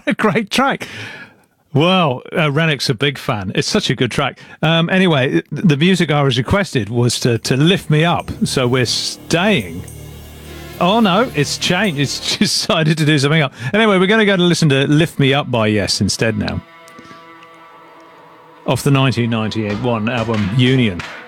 Great track. Well, Rennick's a big fan. It's such a good track. Anyway, the music I was requested was to lift me up. So we're staying. Oh, no, it's changed. It's decided to do something else. Anyway, we're going to go to listen to Lift Me Up by Yes instead now. Off the 1991 album Union.